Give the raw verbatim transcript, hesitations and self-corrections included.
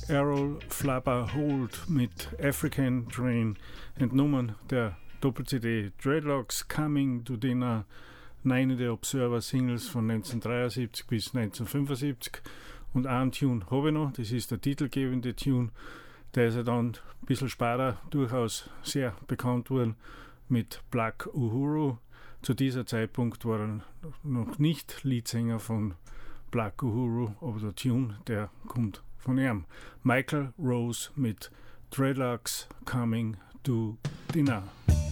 Errol Flabber Holt mit African Train, entnommen der Doppel-C D Dreadlocks Coming to Dinner, neun der Observer Singles von neunzehnhundertdreiundsiebzig bis neunzehnhundertfünfundsiebzig. Und einen Tune habe ich noch, das ist der titelgebende Tune, der ist ja dann ein bisschen später durchaus sehr bekannt worden mit Black Uhuru. Zu dieser Zeitpunkt war er noch nicht Leadsänger von Black Uhuru, aber der Tune, der kommt von ihm. Michael Rose mit Dreadlocks Coming to Dinner.